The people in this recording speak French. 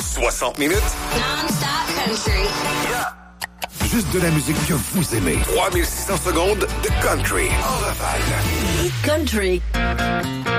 60 minutes. Non-stop country. Yeah. Juste de la musique que vous aimez. 3600 secondes de country en rafale. Country.